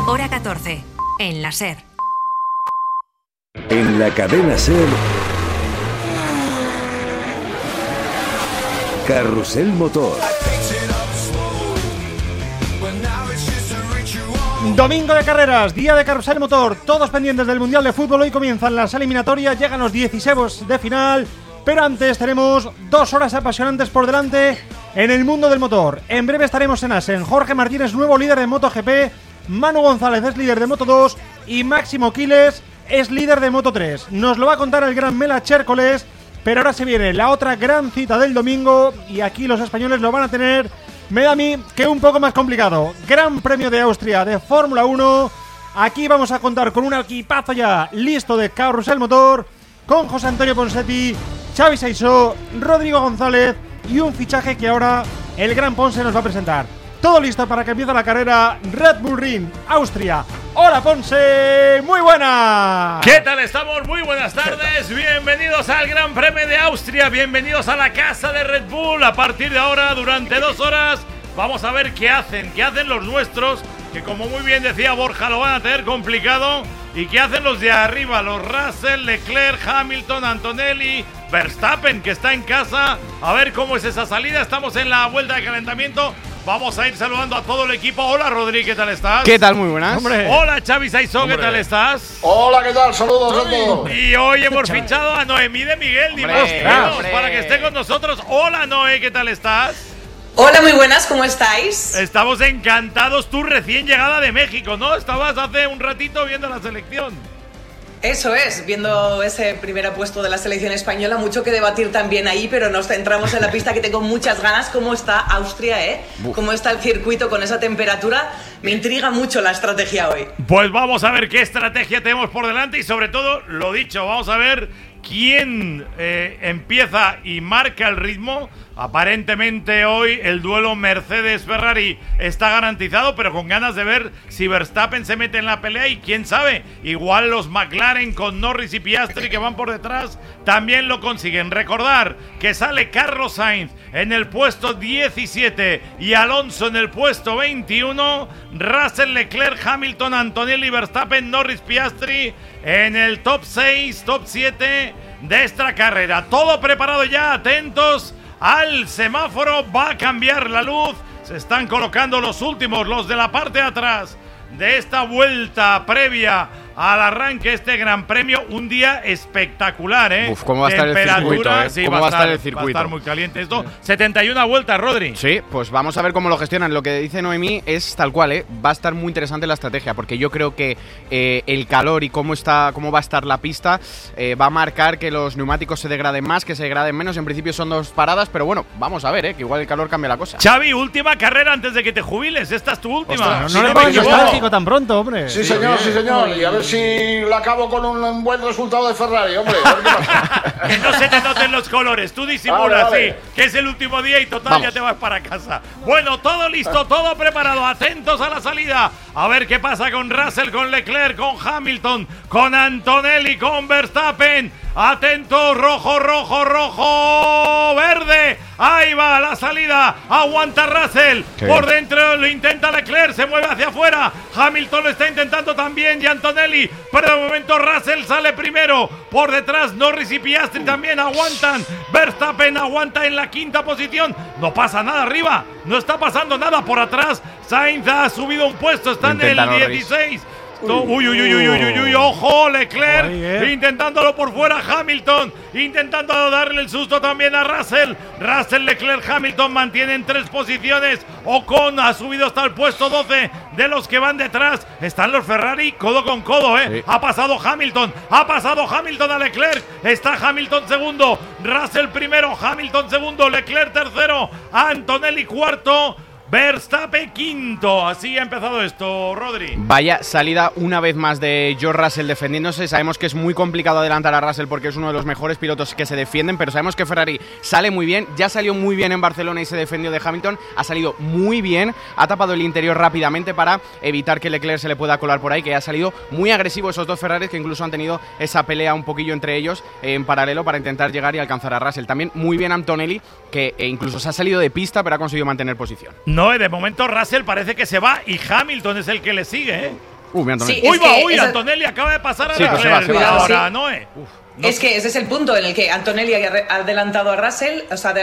Hora 14, en la SER. En la cadena SER, Carrusel Motor. Domingo de carreras, día de Carrusel Motor, todos pendientes del Mundial de Fútbol. Hoy comienzan las eliminatorias, llegan los 16 de final, pero antes tenemos 2 horas apasionantes por delante en el mundo del motor. En breve estaremos en Assen. Jorge Martínez, nuevo líder de MotoGP, Manu González es líder de Moto2 y Máximo Quiles es líder de Moto3. Nos lo va a contar el gran Mela Chércoles, pero ahora se viene la otra gran cita del domingo y aquí los españoles lo van a tener, me da a mí, que un poco más complicado. Gran Premio de Austria de Fórmula 1. Aquí vamos a contar con un equipazo ya listo de Carrusel Motor, con José Antonio Ponsetti, Xavi Saisó, Rodrigo González y un fichaje que ahora el gran Ponce nos va a presentar. Todo listo para que empiece la carrera Red Bull Ring, Austria. Hola Ponce, muy buenas. ¿Qué tal estamos? Muy buenas tardes, bienvenidos al Gran Premio de Austria, bienvenidos a la casa de Red Bull. A partir de ahora, durante 2 horas, vamos a ver qué hacen los nuestros, que como muy bien decía Borja, lo van a tener complicado. ¿Y qué hacen los de arriba? Los Russell, Leclerc, Hamilton, Antonelli, Verstappen, que está en casa. A ver cómo es esa salida. Estamos en la vuelta de calentamiento. Vamos a ir saludando a todo el equipo. Hola, Rodri, ¿qué tal estás? ¿Qué tal? Muy buenas. Hombre. Hola, Xavi Saisó, ¿qué tal estás? Hola, ¿qué tal? Saludos a todos. Y hoy hemos fichado a Noemí de Miguel, ni más ni menos, para que esté con nosotros. Hola, Noé, ¿qué tal estás? Hola, muy buenas, ¿cómo estáis? Estamos encantados, tú recién llegada de México, ¿no? Estabas hace un ratito viendo la selección. Eso es, viendo ese primer puesto de la selección española, mucho que debatir también ahí, pero nos centramos en la pista, que tengo muchas ganas. ¿Cómo está Austria, ¿Cómo está el circuito con esa temperatura? Me intriga mucho la estrategia hoy. Pues vamos a ver qué estrategia tenemos por delante y sobre todo, lo dicho, vamos a ver quién empieza y marca el ritmo. Aparentemente hoy el duelo Mercedes-Ferrari está garantizado, pero con ganas de ver si Verstappen se mete en la pelea y quién sabe, igual los McLaren con Norris y Piastri que van por detrás también lo consiguen. Recordar que sale Carlos Sainz en el puesto 17 y Alonso en el puesto 21, Russell, Leclerc, Hamilton, Antonelli, Verstappen, Norris, Piastri en el top 6, top 7 de esta carrera. Todo preparado ya, atentos al semáforo, va a cambiar la luz, se están colocando los últimos, los de la parte de atrás de esta vuelta previa al arranque este Gran Premio. Un día espectacular, ¿Cómo va a estar el circuito? Sí, ¿Cómo va a estar el circuito? Va a estar muy caliente esto. 71 vueltas, Rodri. Sí, pues vamos a ver cómo lo gestionan. Lo que dice Noemí es tal cual, va a estar muy interesante la estrategia, porque yo creo que el calor y cómo va a estar la pista va a marcar que los neumáticos se degraden más, que se degraden menos. En principio son 2 paradas, pero bueno, vamos a ver, que igual el calor cambia la cosa. Xavi, última carrera antes de que te jubiles. Esta es tu última. Ostras, no le pongas nostálgico tan pronto, hombre. Sí, señor, sí, señor. Y a ver si lo acabo con un buen resultado de Ferrari, hombre. A ver qué pasa. Que no se te noten los colores, tú disimulas, vale. sí, que es el último día y total, Vamos. ya te vas para casa. Bueno, todo listo, todo preparado, atentos a la salida. A ver qué pasa con Russell, con Leclerc, con Hamilton, con Antonelli, con Verstappen. Atentos, rojo, rojo, rojo, verde. Ahí va la salida. Aguanta Russell. Por dentro lo intenta Leclerc. Se mueve hacia afuera. Hamilton lo está intentando también. Y Antonelli. Pero de momento Russell sale primero. Por detrás Norris y Piastri también aguantan. Verstappen aguanta en la 5ª posición. No pasa nada arriba. No está pasando nada por atrás. Sainz ha subido un puesto. Está en el 16. Uy, ojo, Leclerc intentándolo por fuera, Hamilton intentando darle el susto también a Russell, Leclerc, Hamilton mantienen 3 posiciones, Ocon ha subido hasta el puesto 12 de los que van detrás, están los Ferrari codo con codo, Sí. ha pasado Hamilton a Leclerc, está Hamilton segundo, Russell primero, Hamilton segundo, Leclerc tercero, Antonelli cuarto, Verstappen quinto. Así ha empezado esto, Rodri. Vaya salida una vez más de George Russell defendiéndose. Sabemos que es muy complicado adelantar a Russell porque es uno de los mejores pilotos que se defienden, pero sabemos que Ferrari sale muy bien. Ya salió muy bien en Barcelona y se defendió de Hamilton. Ha salido muy bien, ha tapado el interior rápidamente para evitar que Leclerc se le pueda colar por ahí, que ha salido muy agresivo esos 2 Ferraris, que incluso han tenido esa pelea un poquillo entre ellos en paralelo para intentar llegar y alcanzar a Russell. También muy bien Antonelli, que incluso se ha salido de pista pero ha conseguido mantener posición. No, de momento Russell parece que se va y Hamilton es el que le sigue, Antonelli. Sí, Uy, Antonelli acaba de pasar a Sí, pues Leclerc. se va. Ahora, Sí. Noé. Es que ese es el punto en el que Antonelli ha adelantado a Russell,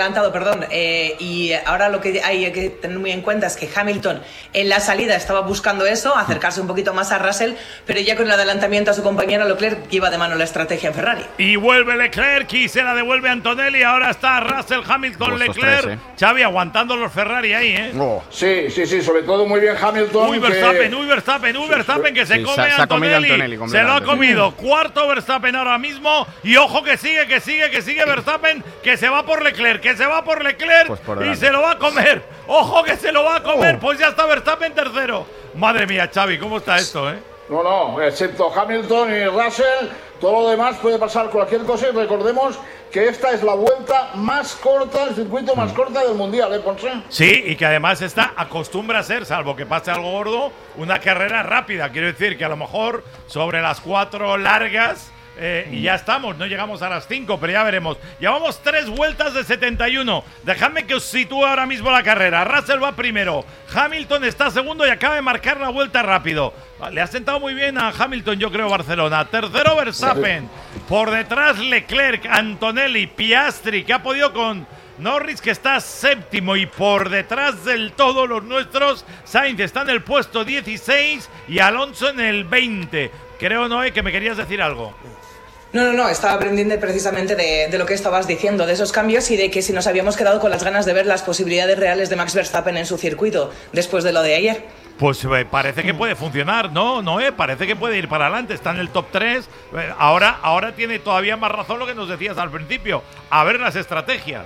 y ahora lo que hay que tener muy en cuenta es que Hamilton en la salida estaba buscando eso, acercarse un poquito más a Russell, pero ya con el adelantamiento a su compañero Leclerc lleva de mano la estrategia en Ferrari. Y vuelve Leclerc y se la devuelve Antonelli. Ahora está Russell, Hamilton, Leclerc. tres, Xavi aguantando los Ferrari ahí, ¿eh? Sí, sobre todo muy bien Hamilton. Uy, Verstappen, que se come se ha comido Antonelli. Antonelli Se lo ha completamente. comido. Cuarto Verstappen ahora mismo. Y ojo que sigue Verstappen, que se va por Leclerc, Pues por y delante. se lo va a comer. Ojo que se lo va a comer. Pues ya está Verstappen tercero. Madre mía, Xavi, ¿cómo está esto, eh? No, excepto Hamilton y Russell, todo lo demás puede pasar cualquier cosa y recordemos que esta es la vuelta más corta, el circuito más corta del Mundial, Ponce. Sí, y que además acostumbra a ser, salvo que pase algo gordo, una carrera rápida. Quiero decir que a lo mejor sobre las 4 largas y ya estamos, no llegamos a las 5, pero ya veremos. Llevamos 3 vueltas de 71. Dejadme que os sitúe ahora mismo la carrera. Russell va primero, Hamilton está segundo y acaba de marcar la vuelta rápido. Le ha sentado muy bien a Hamilton, yo creo, Barcelona. Tercero Verstappen, por detrás Leclerc, Antonelli, Piastri, que ha podido con Norris, que está séptimo, y por detrás del todo los nuestros, Sainz está en el puesto 16 y Alonso en el 20. Creo, Noé, que me querías decir algo. No, estaba aprendiendo precisamente de lo que estabas diciendo, de esos cambios y de que si nos habíamos quedado con las ganas de ver las posibilidades reales de Max Verstappen en su circuito después de lo de ayer. Pues parece que puede funcionar, ¿no, Noé? Parece que puede ir para adelante, está en el top 3. Ahora tiene todavía más razón lo que nos decías al principio. A ver las estrategias.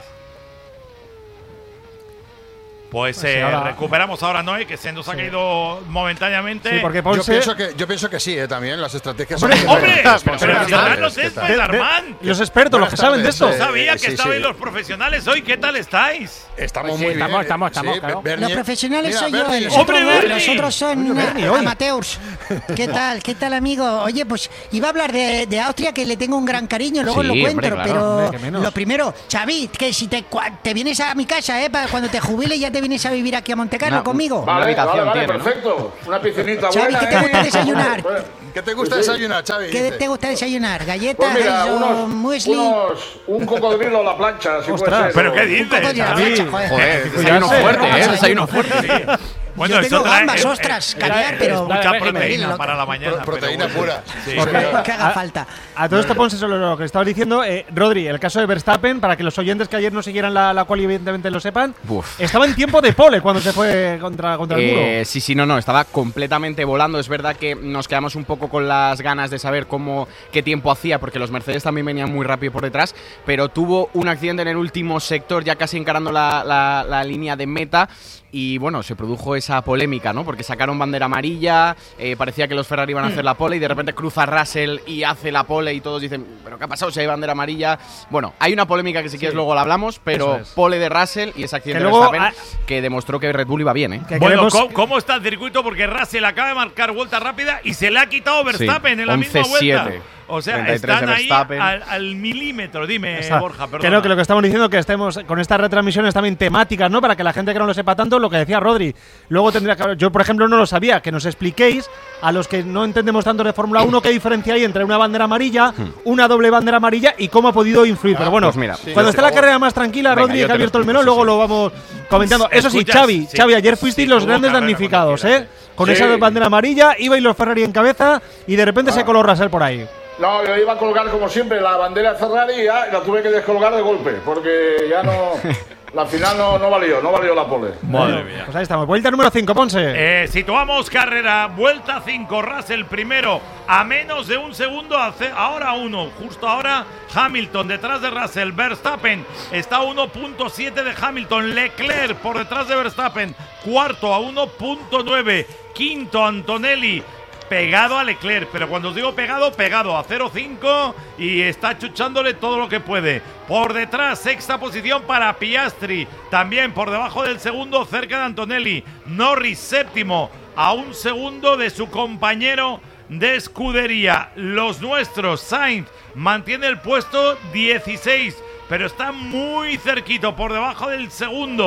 Pues recuperamos ahora, Noé, que se nos ha caído momentáneamente. Sí, porque Yo pienso que sí, también las estrategias ¡Hombre, son ¡Hombre! Pero responsables. hablarnos esto, Armand. Los expertos, los que saben de esto. No sabía que sí, estabais sí. los profesionales hoy. ¿Qué tal estáis? Estamos Sí, muy bien. estamos, claro. Bernie- Los profesionales Mira, soy yo, Bernie. los ¡Hombre, otros, Bernie! los otros son Bernie, hoy. amateurs. ¿Qué tal, amigo? Oye, pues iba a hablar de Austria, que le tengo un gran cariño, luego Sí, lo cuento, hombre, claro. pero Hombre, que menos. lo primero, Xavi, que si te vienes a mi casa, para cuando te jubiles ya te vienes a vivir aquí a Montecarlo conmigo. Una habitación tiene, ¿no? Perfecto. Una piscinita Xavi, buena. ¿qué te gusta desayunar? ¿Qué te gusta desayunar, Xavi? ¿Qué Dice. te gusta desayunar? Pues ¿Galletas, mira, muesli? un cocodrilo a la plancha, si Ostras, puede ser. ¿Pero qué Un dices? cocodrilo a la Xavi? plancha, joder. Joder, desayuno fuerte, desayuno fuerte. Bueno, Yo eso tengo trae- gambas, ostras, caviar, pero mucha Dale, proteína loco. para la mañana. Proteína pero bueno. pura. Sí. que haga falta. A todo esto, Ponce, sobre lo que estabas diciendo, Rodri, el caso de Verstappen, para que los oyentes que ayer no siguieran la cual evidentemente lo sepan, Uf. estaba en tiempo de pole cuando se fue contra el muro. Sí, no, estaba completamente volando. Es verdad que nos quedamos un poco con las ganas de saber qué tiempo hacía, porque los Mercedes también venían muy rápido por detrás, pero tuvo un accidente en el último sector, ya casi encarando la línea de meta, y bueno, se produjo esa polémica, ¿no? Porque sacaron bandera amarilla, parecía que los Ferrari iban a hacer la pole, y de repente cruza Russell y hace la pole, y todos dicen, ¿pero qué ha pasado si hay bandera amarilla? Bueno, hay una polémica que si quieres luego la hablamos, pero Eso es. pole de Russell y ese accidente Que de luego, Verstappen que demostró que Red Bull iba bien, ¿eh? Que Bueno, queremos- ¿cómo está el circuito? Porque Russell acaba de marcar vuelta rápida y se le ha quitado Verstappen en la misma 11-7. vuelta. O sea, 33 están de ahí Verstappen. al milímetro. Dime, Está. Borja, perdón. Creo que lo que estamos diciendo que estemos con estas retransmisiones también temáticas, ¿no? Para que la gente que no lo sepa tanto, lo que decía Rodri. Luego tendría que yo, por ejemplo, no lo sabía, que nos expliquéis a los que no entendemos tanto de Fórmula 1 qué diferencia hay entre una bandera amarilla, una doble bandera amarilla y cómo ha podido influir. Pero bueno, pues mira, cuando esté la carrera más tranquila, Venga, Rodri, yo que te ha lo abierto el explico, melón, sí, luego sí. lo vamos comentando. Eso sí, Escuchas, Xavi, sí, ayer fuisteis sí, los hubo grandes carrera damnificados, cuando quieras, Con Sí. esa bandera amarilla, ibais los Ferrari en cabeza y de repente se coló Russell por ahí. No, yo iba a colgar como siempre la bandera Ferrari y ya la tuve que descolgar de golpe, porque ya no. La final no valió la pole. Madre mía. Pues ahí estamos. Vuelta número 5, Ponce. Situamos carrera, vuelta 5, Russell primero, a menos de un segundo, ahora uno, justo ahora Hamilton detrás de Russell, Verstappen está a 1.7 de Hamilton, Leclerc por detrás de Verstappen, cuarto a 1.9, quinto Antonelli, pegado a Leclerc, pero cuando os digo pegado a 0.5 y está chuchándole todo lo que puede. Por detrás, sexta posición para Piastri, también por debajo del segundo, cerca de Antonelli. Norris, séptimo, a un segundo de su compañero de escudería. Los nuestros, Sainz, mantiene el puesto 16, pero está muy cerquito, por debajo del segundo.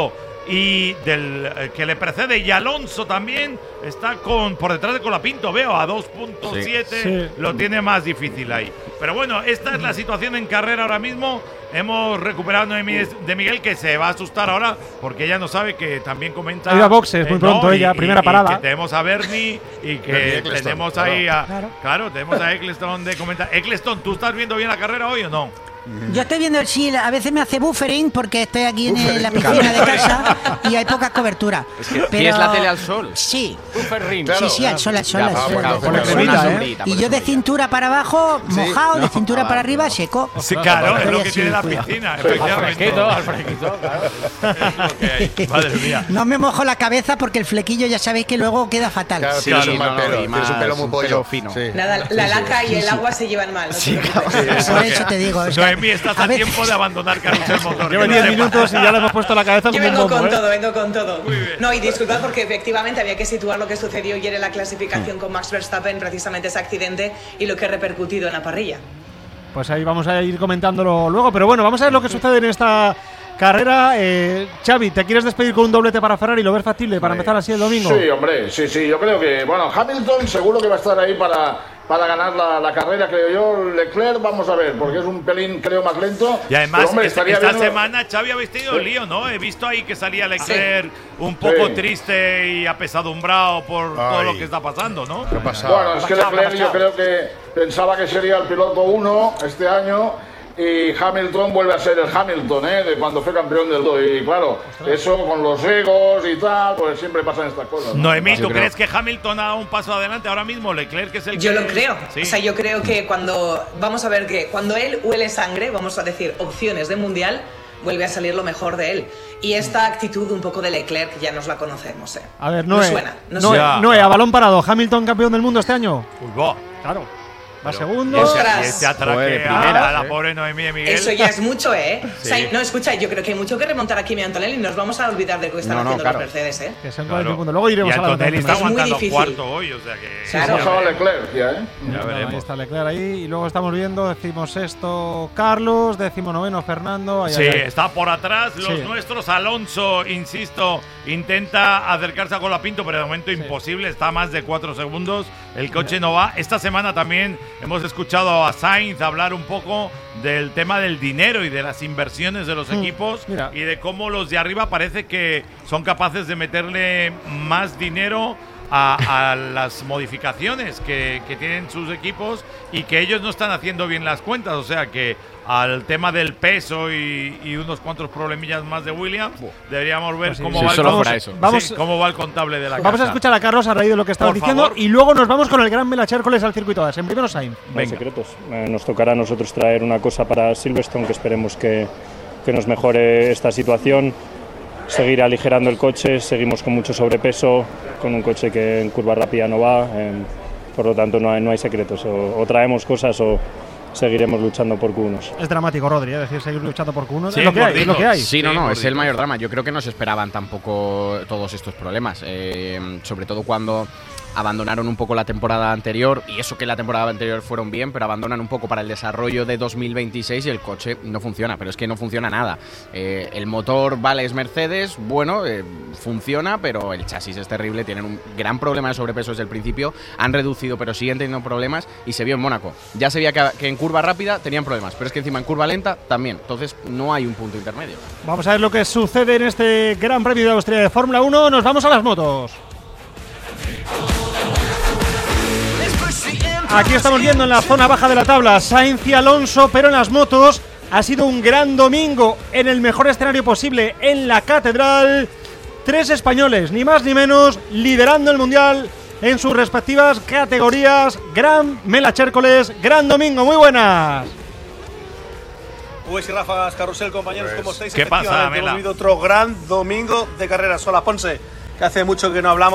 y del que le precede, y Alonso también está por detrás de Colapinto, veo a 2.7, lo tiene más difícil ahí. Pero bueno, esta es la situación en carrera ahora mismo. Hemos recuperado a Noemí de Miguel, que se va a asustar ahora porque ella no sabe que también comenta. Ha ido a boxes muy pronto ella, primera parada. Y que tenemos a Bernie y que tenemos ahí claro, tenemos a Eccleston de comentar. Eccleston, ¿tú estás viendo bien la carrera hoy o no? Yo estoy viendo, sí, a veces me hace buffering porque estoy aquí en la piscina de casa y hay poca cobertura. Es que ¿tienes la tele al sol? Sí. Buffering. Claro, sí, al sol. Y yo de cintura para abajo, mojado, de cintura para arriba, seco. Sí, claro, es lo que tiene la piscina. Al fresquito, claro. Madre mía. No me mojo la cabeza porque el flequillo ya sabéis que luego queda fatal. Claro, tienes un mal pelo, tienes un pelo muy pollo. Fino. Nada, la laca y el agua se llevan mal. Por eso te digo. Noemí, estás a tiempo de abandonar Carrusel Motor. Lleva 10 minutos y ya le hemos puesto la cabeza Yo como un vengo bombo, con todo. No, y disculpad porque efectivamente había que situar lo que sucedió ayer en la clasificación con Max Verstappen, precisamente ese accidente y lo que ha repercutido en la parrilla. Pues ahí vamos a ir comentándolo luego, pero bueno, vamos a ver lo que sucede en esta carrera. Xavi, ¿te quieres despedir con un doblete para Ferrari? ¿Lo ves factible para empezar así el domingo? Sí, hombre, sí, yo creo que, bueno, Hamilton seguro que va a estar ahí para ganar la carrera, creo yo. Leclerc, vamos a ver, porque es un pelín, creo, más lento. Y además, pero, hombre, esta semana Xavi habéis tenido lío, ¿no? He visto ahí que salía Leclerc un poco triste y apesadumbrado por todo lo que está pasando, ¿no? ¿Qué pasa? Bueno, es que Leclerc yo creo que pensaba que sería el piloto 1 este año. Y Hamilton vuelve a ser el Hamilton, de cuando fue campeón del mundo. Y claro, eso con los egos y tal, pues siempre pasan estas cosas, ¿no? Noemí, ¿tú crees que Hamilton ha dado un paso adelante ahora mismo? Leclerc, que es el Yo que… lo creo. Sí. O sea, yo creo que vamos a ver que cuando él huele sangre, vamos a decir opciones de mundial, vuelve a salir lo mejor de él. Y esta actitud un poco de Leclerc ya nos la conocemos, A ver, no suena. A balón parado, ¿Hamilton campeón del mundo este año? Claro. Va segundo. ¡Ostras! Y este atraque a la pobre Noemí de Miguel. Eso ya es mucho, ¿eh? Sí. O sea, no, escucha, yo creo que hay mucho que remontar aquí a Antonelli y nos vamos a olvidar de lo que están haciendo los Mercedes, ¿eh? Que son 40 puntos. Luego iremos a la Antonelli está Es muy aguantando difícil. cuarto hoy, o sea que… Claro. Bajaba Leclerc ya, Ya veremos. Ahí está Leclerc ahí. Y luego estamos viendo, decimos sexto Carlos, 19º Fernando. Sí, está por atrás los nuestros. Alonso, insisto, intenta acercarse a Colapinto, pero de momento imposible. Está a más de 4 segundos. El coche no va. Esta semana también hemos escuchado a Sainz hablar un poco del tema del dinero y de las inversiones de los equipos y de cómo los de arriba parece que son capaces de meterle más dinero a las modificaciones que tienen sus equipos y que ellos no están haciendo bien las cuentas. O sea que al tema del peso y unos cuantos problemillas más de Williams, deberíamos ver cómo va el contable de la casa. Vamos a escuchar a Carlos a raíz de lo que estaba diciendo y luego nos vamos con el gran Melachércoles al circuito de Asen. Primero Sainz. No hay secretos. Nos tocará a nosotros traer una cosa para Silverstone que esperemos que nos mejore esta situación. Seguir aligerando el coche, seguimos con mucho sobrepeso, con un coche que en curva rápida no va, por lo tanto no hay secretos, o traemos cosas o seguiremos luchando por Q1. Es dramático, Rodri, es decir, seguir luchando por Q1 sí, es lo que hay. Sí, es el mayor drama. Yo creo que no se esperaban tampoco todos estos problemas, sobre todo cuando abandonaron un poco la temporada anterior, y eso que la temporada anterior fueron bien, pero abandonan un poco para el desarrollo de 2026 y el coche no funciona, pero es que no funciona nada. El motor, vale, es Mercedes, bueno, funciona, pero el chasis es terrible, tienen un gran problema de sobrepeso desde el principio, han reducido pero siguen teniendo problemas y se vio en Mónaco. Ya se veía que en curva rápida tenían problemas, pero es que encima en curva lenta también, entonces no hay un punto intermedio. Vamos a ver lo que sucede en este Gran Premio de Austria de Fórmula 1, nos vamos a las motos. Aquí estamos viendo en la zona baja de la tabla Sainz y Alonso, pero en las motos ha sido un gran domingo en el mejor escenario posible en la Catedral. 3 españoles, ni más ni menos, liderando el mundial en sus respectivas categorías. Gran Melachércoles, gran domingo, muy buenas. Pues y ráfagas, Carrusel, compañeros, ¿cómo estáis? ¿Qué pasa, Mela? Hemos vivido otro gran domingo de carreras. Hola, Ponce, que hace mucho que no hablamos.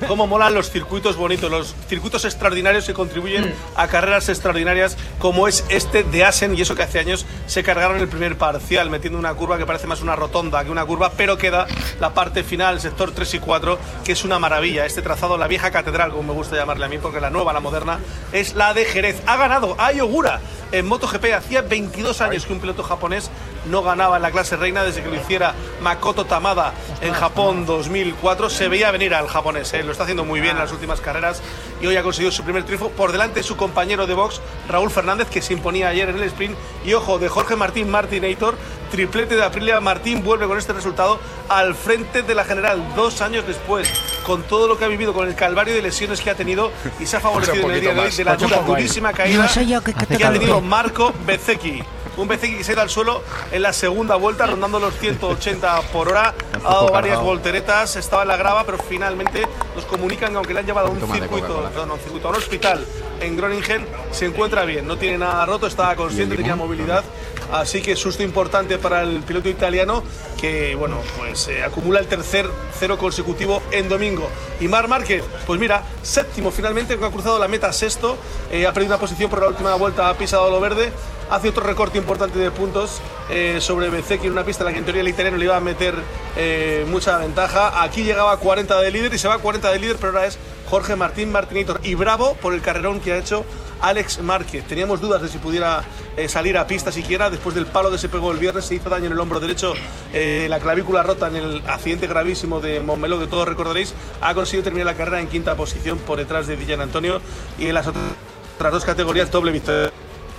cómo molan los circuitos bonitos, los circuitos extraordinarios que contribuyen a carreras extraordinarias como es este de Assen, y eso que hace años se cargaron el primer parcial metiendo una curva que parece más una rotonda que una curva, pero queda la parte final, el sector 3 y 4, que es una maravilla. Este trazado, la vieja catedral, como me gusta llamarle a mí, porque la nueva, la moderna, es la de Jerez. Ha ganado Ai Ogura en MotoGP. Hacía 22 años que un piloto japonés no ganaba en la clase reina, desde que lo hiciera Makoto Tamada en Japón 2004. Se veía venir al japonés, lo está haciendo muy bien en las últimas carreras y hoy ha conseguido su primer triunfo por delante de su compañero de box Raúl Fernández, que se imponía ayer en el sprint. Y ojo, de Jorge Martín Martinator, triplete de Aprilia. Martín vuelve con este resultado al frente de la general 2 años después, con todo lo que ha vivido, con el calvario de lesiones que ha tenido, y se ha favorecido en el día de hoy de la durísima caída que ha tenido Marco Bezzecchi. Un Bezzecchi que se ha ido al suelo en la segunda vuelta, rondando los 180 por hora. Ha dado varias volteretas, estaba en la grava, pero finalmente nos comunican que aunque le han llevado a un hospital en Groningen, se encuentra bien, no tiene nada roto, estaba consciente, tenía movilidad. Así que susto importante para el piloto italiano, que bueno, pues acumula el tercer cero consecutivo en domingo. Y Marc Márquez, pues mira, séptimo finalmente, que ha cruzado la meta sexto, ha perdido una posición por la última vuelta, ha pisado lo verde, hace otro recorte importante de puntos sobre Bezzecchi en una pista en la que en teoría el italiano le iba a meter mucha ventaja. Aquí llegaba a 40 de líder y se va a 40 de líder, pero ahora es Jorge Martín Martinator, y bravo por el carrerón que ha hecho Alex Márquez. Teníamos dudas de si pudiera salir a pista siquiera después del palo que se pegó el viernes. Se hizo daño en el hombro derecho, la clavícula rota en el accidente gravísimo de Montmeló, que todos recordaréis. Ha conseguido terminar la carrera en quinta posición por detrás de Dillan Antonio, y en las otras 2 categorías doble victoria.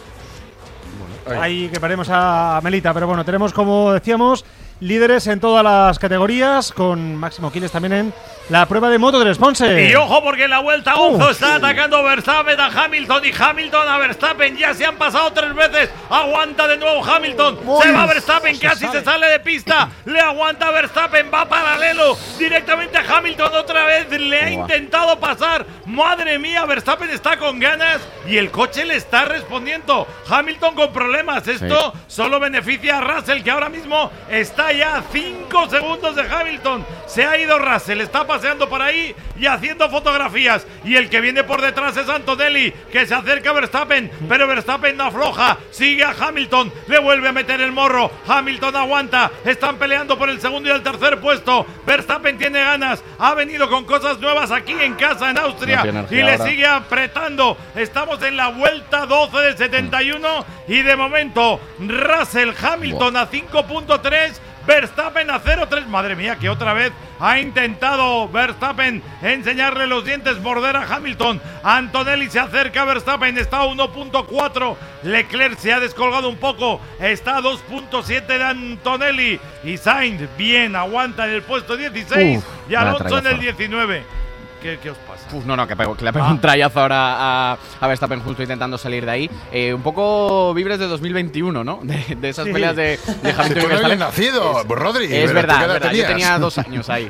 Ahí que paremos a Melita, pero bueno, tenemos, como decíamos, líderes en todas las categorías, con Máximo Quiles también en la prueba de Moto 3. Ponce. Y ojo, porque en la vuelta 11 está atacando Verstappen a Hamilton, y Hamilton a Verstappen. Ya se han pasado 3 veces. Aguanta de nuevo Hamilton. Se va Verstappen, casi se sale de pista. Le aguanta Verstappen, va paralelo directamente a Hamilton. Otra vez le ha intentado pasar. Madre mía, Verstappen está con ganas y el coche le está respondiendo. Hamilton con problemas. Esto solo beneficia a Russell, que ahora mismo está ya a 5 segundos de Hamilton. Se ha ido Russell, está paseando por ahí y haciendo fotografías, y el que viene por detrás es Antonelli, que se acerca a Verstappen, pero Verstappen no afloja, sigue a Hamilton, le vuelve a meter el morro. Hamilton aguanta, están peleando por el segundo y el tercer puesto. Verstappen tiene ganas, ha venido con cosas nuevas aquí en casa en Austria y le sigue apretando. Estamos en la vuelta 12 de 71 y de momento Russell, Hamilton a 5.3, Verstappen a 0.3. Madre mía, que otra vez ha intentado Verstappen enseñarle los dientes, morder a Hamilton. Antonelli se acerca a Verstappen, está a 1.4. Leclerc se ha descolgado un poco, está a 2.7 de Antonelli. Y Sainz, bien, aguanta en el puesto 16 y Alonso en el 19. ¿Qué os pasa? Que le pegó un trayazo ahora a Verstappen justo intentando salir de ahí. Un poco vibres de 2021, ¿no? De esas peleas de Hamilton y Verstappen. nacido, Rodri. Es verdad. Yo tenía 2 años ahí.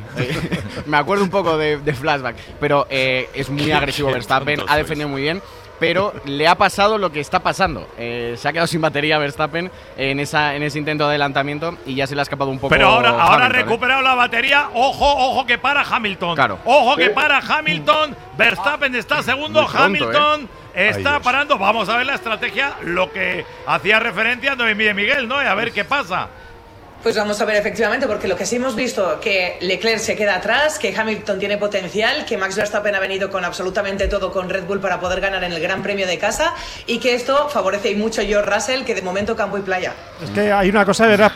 Me acuerdo un poco de flashback. Pero es muy agresivo Verstappen, ha defendido muy bien. Pero le ha pasado lo que está pasando. Se ha quedado sin batería Verstappen en ese intento de adelantamiento y ya se le ha escapado un poco. Pero ahora ha recuperado la batería. Ojo que para Hamilton. Claro. Ojo que para Hamilton. Verstappen está segundo. Pronto, Hamilton está parando. Vamos a ver la estrategia, lo que hacía referencia a Noemí Miguel, ¿no? A ver qué pasa. Pues vamos a ver efectivamente, porque lo que sí hemos visto, que Leclerc se queda atrás, que Hamilton tiene potencial, que Max Verstappen ha venido con absolutamente todo con Red Bull para poder ganar en el Gran Premio de casa, y que esto favorece y mucho a George Russell, que de momento campo y playa. Es que hay una cosa de verdad,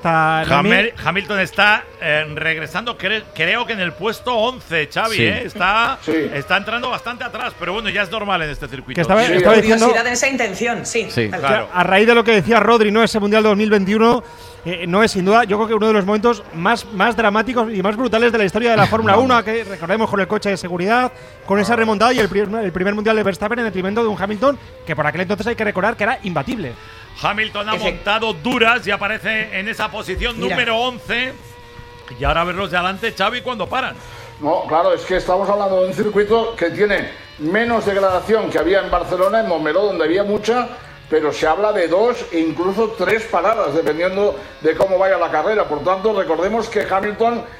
Hamilton está regresando, creo que en el puesto 11, Xavi, está entrando bastante atrás, pero bueno, ya es normal en este circuito. Estaba curiosidad en esa intención, claro. A raíz de lo que decía Rodri, ¿no? Ese Mundial 2021 no es sin duda, yo creo que uno de los momentos más dramáticos y más brutales de la historia de la Fórmula 1, que recordemos con el coche de seguridad, con esa remontada y el primer Mundial de Verstappen en detrimento de un Hamilton que por aquel entonces hay que recordar que era imbatible. Hamilton ha montado duras y aparece en esa posición número 11. Y ahora verlos de adelante, Xavi, cuando paran. No, claro, es que estamos hablando de un circuito que tiene menos degradación que había en Barcelona, en Montmeló, donde había mucha, pero se habla de 2 e incluso 3 paradas, dependiendo de cómo vaya la carrera. Por tanto, recordemos que Hamilton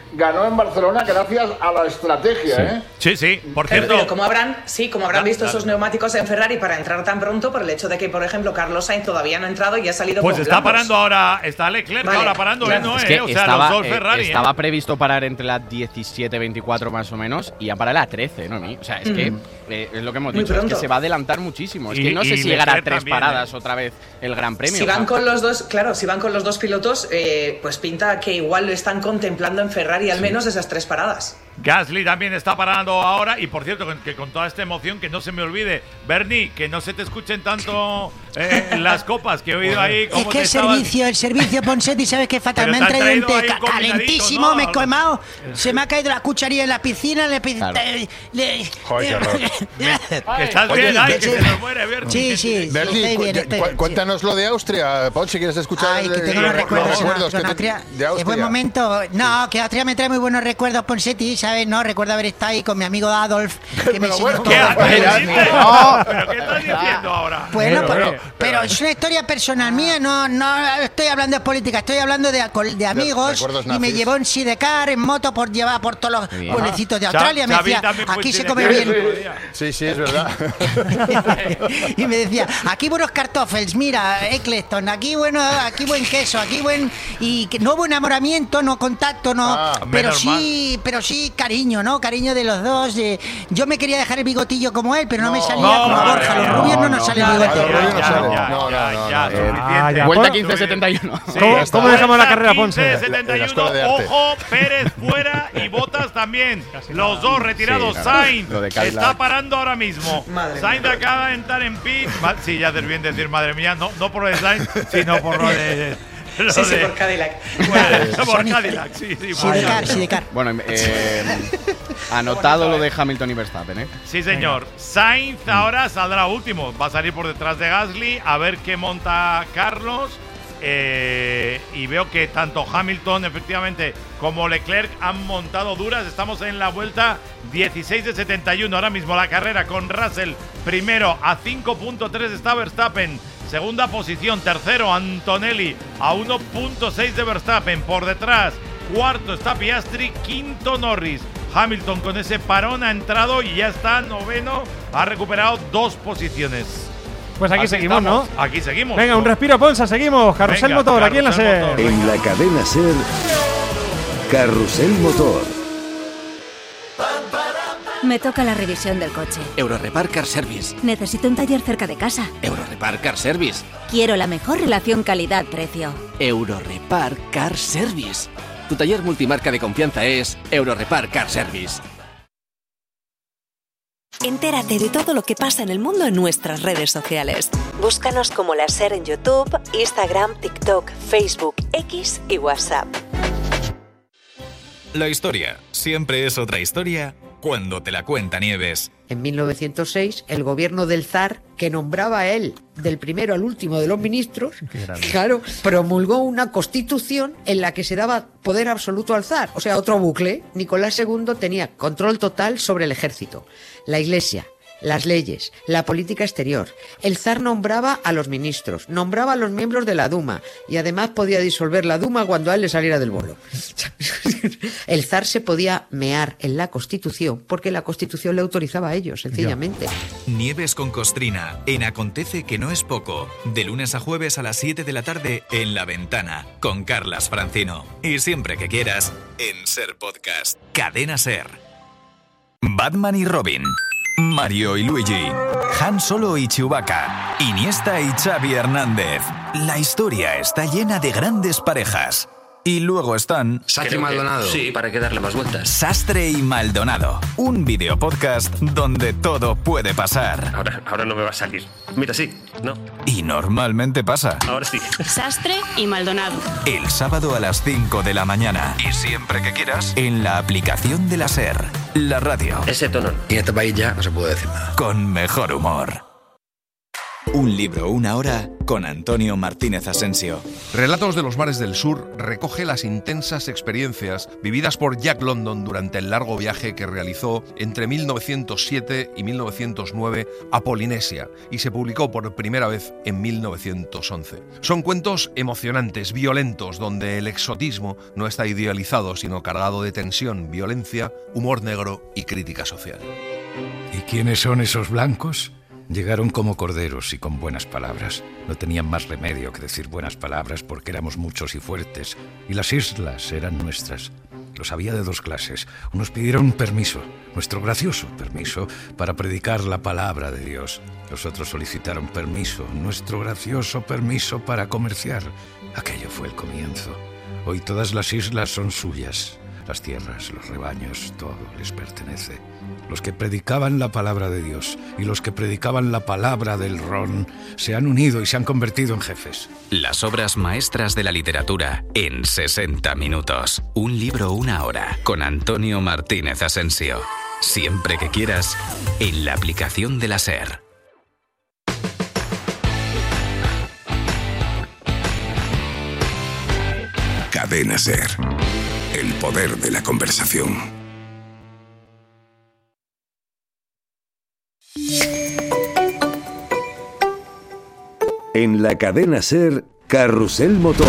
ganó en Barcelona gracias a la estrategia, Sí, por cierto. Pero como habrán visto esos neumáticos en Ferrari para entrar tan pronto, por el hecho de que, por ejemplo, Carlos Sainz todavía no ha entrado y ha salido Pues con está blancos. parando ahora, está Leclerc ahora parando, claro. o Estaba, sea, los dos Ferrari. Estaba previsto parar entre las 17-24 más o menos y ya para las 13, ¿no? O sea, es que es lo que hemos dicho, es que se va a adelantar muchísimo. Es que no sé si llegará a 3 paradas otra vez el Gran Premio. Si van con los dos, si van con los dos pilotos, pues pinta que igual lo están contemplando en Ferrari al menos esas 3 paradas. Gasly también está parando ahora. Y por cierto, que con toda esta emoción, que no se me olvide, Bernie, que no se te escuchen tanto las copas que he oído ahí. Es que el servicio Ponseti, ¿sabes qué fatal? Pero Me han te traído han traído ahí calentísimo, ¿no? me he quemado, se me ha caído la cucharilla en la piscina, Joder, qué horror. Que estás bien, que se nos muere, Bernie. Sí, Bernie, estoy bien. cuéntanos lo de Austria, Pon, si quieres escuchar. Ay, que tengo los recuerdos de de Austria. buen momento. No, que Austria me trae muy buenos recuerdos, Ponseti, ¿sabes? No, recuerdo haber estado ahí con mi amigo Adolf, que me enseñó ¿Qué ¿Pero qué estás diciendo ahora? Bueno, pero es una historia personal mía, no estoy hablando de política, estoy hablando de amigos, y me llevó en sidecar, en moto, por llevar por todos los pueblecitos de Australia. Me decía, aquí se come bien. Sí, es verdad. Y me decía, aquí buenos cartofels, mira, Eccleston, aquí buen queso, aquí buen... Y que no hubo enamoramiento, no contacto, pero sí cariño, ¿no? Cariño de los dos. Yo me quería dejar el bigotillo como él, pero no me salía como a Borja. Los rubios no nos sale el bigote. Ya, Vuelta 15-71. ¿Cómo dejamos la carrera, Ponce? 15-71, ojo, Pérez fuera y Bottas también. Los dos retirados. Sainz está parando ahora mismo. Sainz acaba de entrar en pit. Sí, ya haces bien decir madre mía, no por lo de Sainz, sino por lo de... Sí, por Cadillac. Bueno, por Cadillac, sí. Sidecar. Bueno, anotado lo de Hamilton y Verstappen, ¿eh? Sí, señor. Sainz ahora saldrá último. Va a salir por detrás de Gasly. A ver qué monta Carlos. Y veo que tanto Hamilton, efectivamente, como Leclerc han montado duras. Estamos en la vuelta 16 de 71. Ahora mismo la carrera con Russell primero a 5.3 está Verstappen. Segunda posición, tercero Antonelli a 1.6 de Verstappen. Por detrás, cuarto está Piastri, quinto Norris. Hamilton con ese parón ha entrado y ya está noveno. Ha recuperado 2 posiciones. Pues aquí seguimos, estamos, ¿no? Aquí seguimos. Venga, un respiro, Ponza, seguimos. Carrusel Motor, aquí en la SER. En la cadena SER, Carrusel Motor. Me toca la revisión del coche. Eurorepar Car Service. Necesito un taller cerca de casa. Eurorepar Car Service. Quiero la mejor relación calidad-precio. Eurorepar Car Service. Tu taller multimarca de confianza es Eurorepar Car Service. Entérate de todo lo que pasa en el mundo en nuestras redes sociales. Búscanos como La SER en YouTube, Instagram, TikTok, Facebook, X y WhatsApp. La historia siempre es otra historia cuando te la cuenta Nieves. En 1906, el gobierno del zar, que nombraba a él del primero al último de los ministros, claro, promulgó una constitución en la que se daba poder absoluto al zar. O sea, otro bucle. Nicolás II tenía control total sobre el ejército, la iglesia, las leyes, la política exterior. El zar nombraba a los ministros, nombraba a los miembros de la Duma y además podía disolver la Duma cuando a él le saliera del bolo. El zar se podía mear en la Constitución porque la Constitución le autorizaba a ello, sencillamente. Nieves con Costrina, en Acontece que no es poco, de lunes a jueves a las 7 de la tarde en La Ventana, con Carlas Francino. Y siempre que quieras, en SER Podcast. Cadena SER. Batman y Robin. Mario y Luigi, Han Solo y Chewbacca, Iniesta y Xavi Hernández. La historia está llena de grandes parejas. Y luego están... Sastre y Maldonado. Sí, para que darle más vueltas. Sastre y Maldonado, un videopodcast donde todo puede pasar. Ahora no me va a salir. Mira, sí, ¿no? Y normalmente pasa. Ahora sí. Sastre y Maldonado. El sábado a las 5 de la mañana. Y siempre que quieras, en la aplicación de la SER. La radio. Ese tono. Y en este país ya no se puede decir nada. Con mejor humor. Un libro, una hora, con Antonio Martínez Asensio. Relatos de los mares del sur recoge las intensas experiencias vividas por Jack London durante el largo viaje que realizó entre 1907 y 1909 a Polinesia y se publicó por primera vez en 1911. Son cuentos emocionantes, violentos, donde el exotismo no está idealizado, sino cargado de tensión, violencia, humor negro y crítica social. ¿Y quiénes son esos blancos? Llegaron como corderos y con buenas palabras. No tenían más remedio que decir buenas palabras porque éramos muchos y fuertes, y las islas eran nuestras. Los había de dos clases. Unos pidieron permiso, nuestro gracioso permiso, para predicar la palabra de Dios. Los otros solicitaron permiso, nuestro gracioso permiso para comerciar. Aquello fue el comienzo. Hoy todas las islas son suyas. Las tierras, los rebaños, todo les pertenece. Los que predicaban la palabra de Dios y los que predicaban la palabra del ron se han unido y se han convertido en jefes. Las obras maestras de la literatura en 60 minutos. Un libro, una hora, con Antonio Martínez Asensio. Siempre que quieras, en la aplicación de la SER. Cadena SER. El poder de la conversación. En la cadena SER, Carrusel Motor.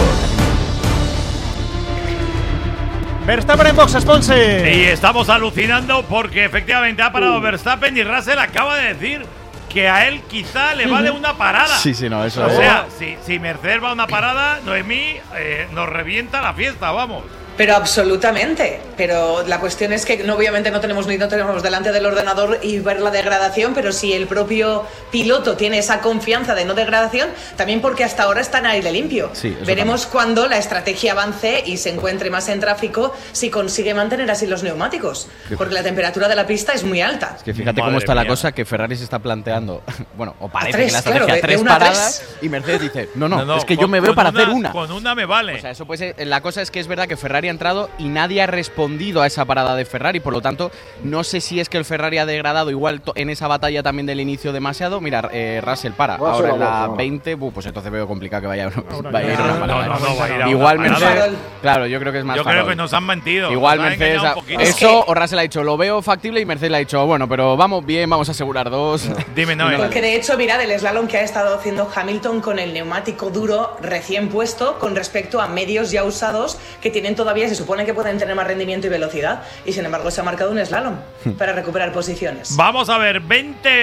Verstappen en boxes, Ponce. Y estamos alucinando porque efectivamente ha parado Verstappen y Russell acaba de decir que a él quizá le vale una parada. Sí, no, eso o es. sea, si Mercedes va a una parada, Noemí nos revienta la fiesta, vamos. Pero absolutamente. Pero la cuestión es que obviamente no tenemos delante del ordenador y ver la degradación, pero si el propio piloto tiene esa confianza de no degradación, también porque hasta ahora está en aire limpio. Sí, veremos cuando la estrategia avance y se encuentre más en tráfico si consigue mantener así los neumáticos, porque la temperatura de la pista es muy alta. Es que fíjate cómo está la cosa, que Ferrari se está planteando, bueno, o parece tres, que la estrategia claro, tres paradas y Mercedes dice, no, es que yo me veo para hacer una. Con una me vale. O sea, eso puede ser, la cosa es que es verdad que Ferrari ha entrado y nadie ha respondido a esa parada de Ferrari, por lo tanto no sé si es que el Ferrari ha degradado igual en esa batalla también del inicio demasiado. Mira, Russell para ahora en la 20, pues entonces veo complicado que vaya a ir igual Mercedes, claro, yo creo que es más creo que nos han mentido. Igual Mercedes eso, o Russell ha dicho lo veo factible y Mercedes le ha dicho bueno, pero vamos bien, vamos a asegurar dos. Dime, no. Porque de hecho, mirad el slalom que ha estado haciendo Hamilton con el neumático duro recién puesto con respecto a medios ya usados que tienen todavía, se supone que pueden tener más rendimiento y velocidad, y sin embargo se ha marcado un slalom para recuperar posiciones. Vamos a ver, 20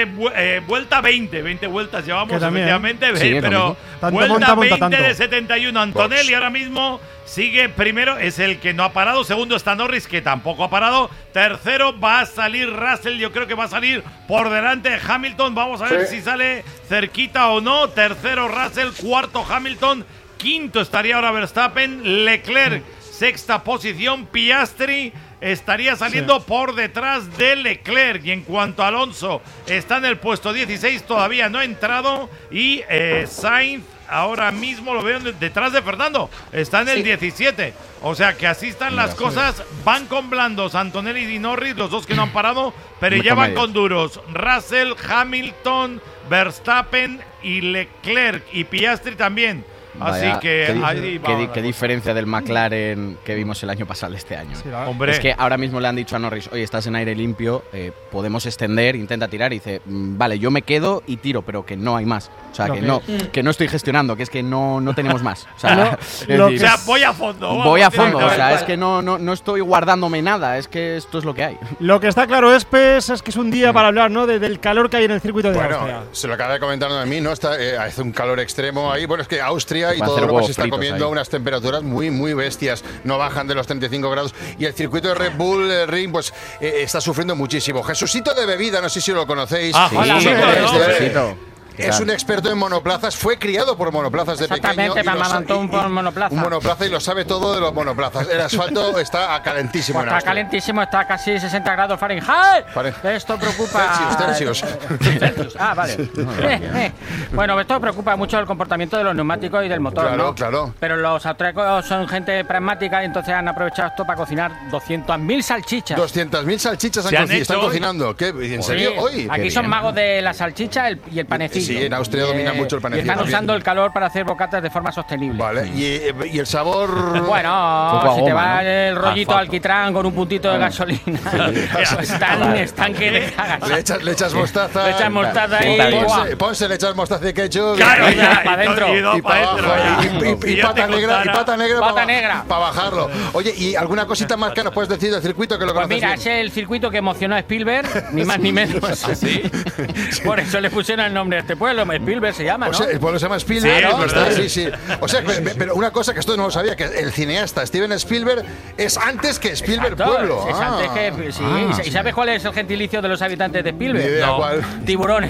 vueltas llevamos, efectivamente, sí, pero vuelta 20 de 71. Antonelli ahora mismo sigue primero, es el que no ha parado. Segundo está Norris, que tampoco ha parado. Tercero va a salir Russell, yo creo que va a salir por delante de Hamilton. Vamos a ver si sale cerquita o no. Tercero Russell, cuarto Hamilton, quinto estaría ahora Verstappen, Leclerc sexta posición, Piastri estaría saliendo por detrás de Leclerc, y en cuanto a Alonso está en el puesto 16, todavía no ha entrado, y Sainz ahora mismo lo veo detrás de Fernando, está en el 17, o sea que así están las cosas. Van con blandos Antonelli y Norris, los dos que no han parado, pero ya van con duros Russell, Hamilton, Verstappen y Leclerc, y Piastri también. Así que qué diferencia del McLaren que vimos el año pasado este año. Sí, hombre. Es que ahora mismo le han dicho a Norris, oye, estás en aire limpio, podemos extender, intenta tirar, y dice, vale, yo me quedo y tiro, pero que no hay más. O sea, que no estoy gestionando, que es que no tenemos más. O sea, voy a fondo. O sea, es que no estoy guardándome nada, es que esto es lo que hay. Lo que está claro, es que es un día para hablar, ¿no? Del calor que hay en el circuito de Austria. Se lo acaba de comentar a mí, ¿no? Hace un calor extremo ahí. Bueno, es que Austria y todo Europa se está comiendo unas temperaturas muy, muy bestias. No bajan de los 35 grados. Y el circuito de Red Bull Ring, pues, está sufriendo muchísimo. Jesucito de Bebida, no sé si lo conocéis. Es un experto en monoplazas, fue criado por monoplazas de pequeño. Exactamente, un monoplaza. Un monoplaza, y lo sabe todo de los monoplazas. El asfalto está calentísimo. Está calentísimo, está casi 60 grados Fahrenheit. Esto preocupa. Celsius. Vale. Bueno, esto preocupa mucho el comportamiento de los neumáticos y del motor, ¿no? Claro. Pero los austríacos son gente pragmática, y entonces han aprovechado esto para cocinar 200.000 salchichas. 200.000 salchichas están cocinando. ¿Qué? ¿En serio? Hoy. Aquí son magos de la salchicha y el panecillo. Sí, en Austria domina mucho el panecillo. Están usando el calor para hacer bocatas de forma sostenible. Vale, ¿y el sabor? Bueno, si te va el rollito alquitrán con un puntito de gasolina, están que te cagas. Le echas mostaza. Le echas mostaza y Ponse, le echas mostaza y ketchup. Claro, para adentro. Y para abajo. Y pata negra para bajarlo. Oye, ¿y alguna cosita más que nos puedes decir del circuito que lo conoces? Pues mira, es el circuito que emocionó a Spielberg, ni más ni menos. ¿Sí? Por eso le pusieron el nombre a este pueblo, Spielberg se llama, ¿no? O sea, el pueblo se llama Spielberg. Sí, ¿verdad? Sí. O sea, pero una cosa que esto no lo sabía, que el cineasta Steven Spielberg es antes que Spielberg pueblo. Es antes que, sí. ¿Y sabes cuál es el gentilicio de los habitantes de Spielberg? Ni idea cuál. Tiburones.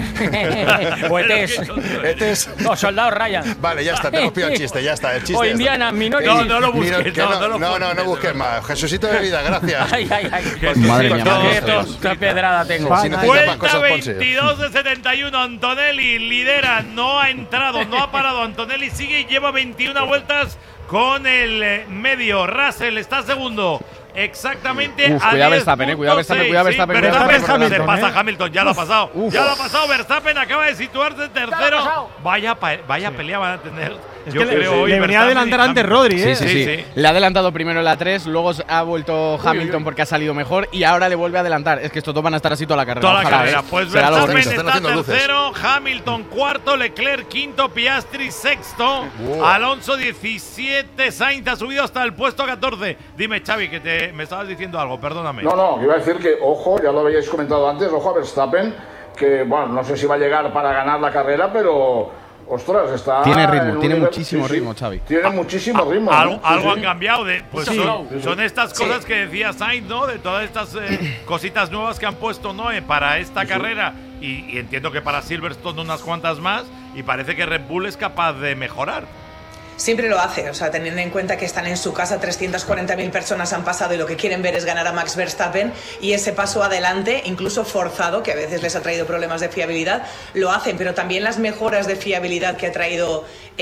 O ETs. O soldados Ryan. Vale, ya está, te hemos pillado el chiste, ya está. El chiste o Indiana Minority. No lo busques. No busques más. Jesucito de vida, gracias. Ay. Madre mía, qué pedrada tengo. Vuelta 22 de 71. Antonelli lidera, no ha entrado, no ha parado. Antonelli sigue y lleva 21 vueltas con el medio. Russell está segundo. Exactamente. Cuidado Verstappen, cuidado Verstappen. Se pasa Hamilton, ya lo ha pasado. Ya lo ha pasado. Verstappen acaba de situarse tercero. Vaya pelea van a tener. Yo creo hoy le venía a adelantar antes Rodri, ¿eh? Sí. Le ha adelantado primero en la 3, luego ha vuelto Hamilton porque ha salido mejor y ahora le vuelve a adelantar. Es que estos dos van a estar así toda la carrera. Toda la carrera. Pues Verstappen está tercero, Hamilton cuarto, Leclerc quinto, Piastri sexto, Alonso 17, Sainz ha subido hasta el puesto 14. Dime, Xavi, que me estabas diciendo algo, perdóname. No, iba a decir que, ojo, ya lo habíais comentado antes, ojo a Verstappen, que, bueno, no sé si va a llegar para ganar la carrera, pero... Ostras, está. Tiene ritmo, tiene muchísimo ritmo, Xavi. Tiene muchísimo ritmo. Algo han cambiado. Son estas cosas que decía Sainz, ¿no? De todas estas cositas nuevas que han puesto, ¿no? Para esta carrera. Y entiendo que para Silverstone unas cuantas más. Y parece que Red Bull es capaz de mejorar. Siempre lo hace, o sea, teniendo en cuenta que están en su casa, 340.000 personas han pasado y lo que quieren ver es ganar a Max Verstappen, y ese paso adelante, incluso forzado, que a veces les ha traído problemas de fiabilidad, lo hacen, pero también las mejoras de fiabilidad que ha traído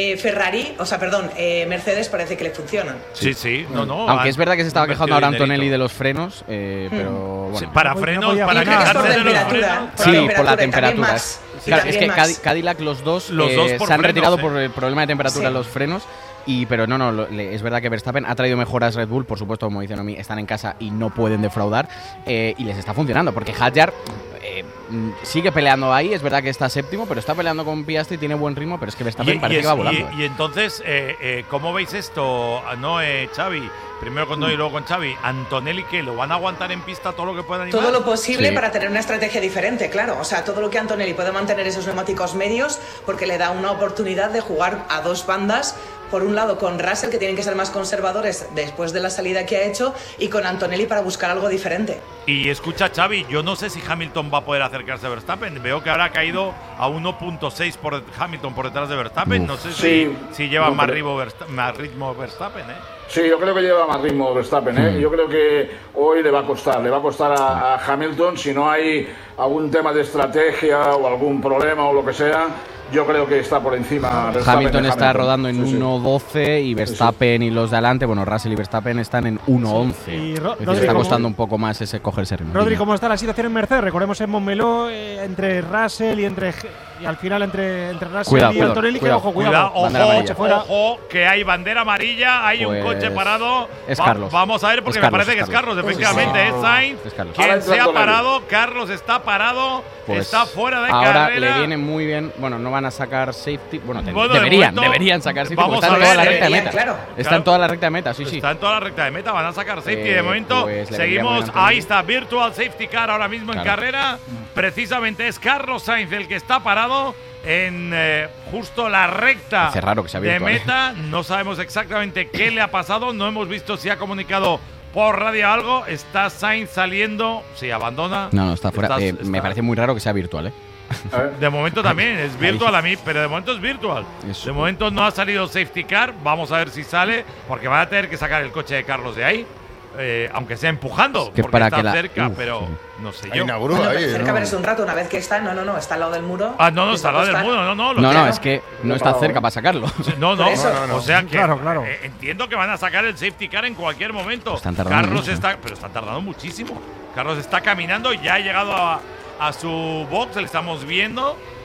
Mercedes parece que le funcionan. Sí, no. Aunque es verdad que se estaba quejando ahora Antonelli de los frenos, pero bueno. Sí, para frenos, para quejarse de los frenos. Sí, por la temperatura. Claro, es que Cadillac los dos se han retirado por el problema de temperatura en los frenos. Pero es verdad que Verstappen ha traído mejoras Red Bull, por supuesto, como dicen a mí, están en casa y no pueden defraudar, y les está funcionando, porque Hadjar sigue peleando ahí, es verdad que está séptimo, pero está peleando con Piastri, tiene buen ritmo, pero es que Verstappen parece que va volando. Y entonces, ¿cómo veis esto, Xavi? Primero con Noé y luego con Xavi. Antonelli, ¿qué? ¿Lo van a aguantar en pista todo lo que puedan? Todo lo posible para tener una estrategia diferente, claro. O sea, todo lo que Antonelli puede mantener esos neumáticos medios, porque le da una oportunidad de jugar a dos bandas. Por un lado con Russell, que tienen que ser más conservadores después de la salida que ha hecho, y con Antonelli para buscar algo diferente. Y escucha, Xavi, yo no sé si Hamilton va a poder acercarse a Verstappen. Veo que ahora ha caído a 1.6 por Hamilton por detrás de Verstappen. No sé si lleva más ritmo Verstappen, Sí, yo creo que lleva más ritmo Verstappen, Yo creo que hoy le va a costar a Hamilton, si no hay algún tema de estrategia o algún problema o lo que sea. Yo creo que está por encima. Hamilton está rodando en 1.12 y Verstappen y los de adelante, bueno, Russell y Verstappen están en 1.11. Le está costando un poco más ese cogerse ritmo. Rodri, ¿cómo está la situación en Mercedes? Recordemos en Montmeló, entre Russell y al final entre Russell y Antonelli, que ojo, que hay bandera amarilla, hay un coche parado. Es Carlos. Vamos a ver, porque me parece que es Carlos, efectivamente, es Sainz. Quien se ha parado, Carlos está parado, está fuera de carrera. Ahora le viene muy bien, bueno, no van a sacar safety. Bueno, deberían sacar safety porque están en toda la recta de meta. Está en toda la recta de meta, sí. Está en toda la recta de meta, van a sacar safety. De momento, seguimos. Ahí está, Virtual Safety Car ahora mismo en carrera. Precisamente es Carlos Sainz el que está parado en justo la recta de meta. No sabemos exactamente qué le ha pasado. No hemos visto si ha comunicado por radio algo. Está Sainz saliendo. Sí, abandona. No, está fuera. Me parece muy raro que sea virtual, De momento también es virtual a mí, pero de momento es virtual. De momento no ha salido safety car. Vamos a ver si sale, porque van a tener que sacar el coche de Carlos de ahí, aunque sea empujando, que porque para está que cerca, pero no sé yo. Cerca, pero es un rato, una vez que está, no, está al lado del muro. No, está al lado del muro, no, es que no está cerca para sacarlo. No. O sea que entiendo que van a sacar el safety car en cualquier momento. Carlos está, pero están tardando muchísimo. Carlos está caminando, ya ha llegado a su box, le estamos viendo.